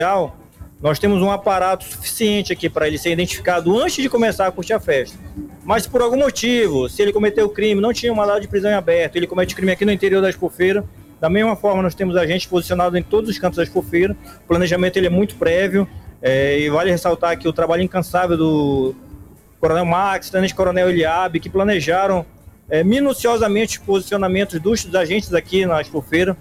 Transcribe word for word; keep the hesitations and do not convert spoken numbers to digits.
nós temos um aparato suficiente aqui para ele ser identificado antes de começar a curtir a festa. Mas por algum motivo, se ele cometeu o crime, não tinha um mandado de prisão em aberto, ele comete crime aqui no interior da Expofeira, da mesma forma nós temos agentes posicionados em todos os cantos da Expofeira, o planejamento ele é muito prévio, é, e vale ressaltar que o trabalho incansável do Coronel Max, Tenente Coronel Eliabe, que planejaram é, minuciosamente os posicionamentos dos agentes aqui na Expofeira.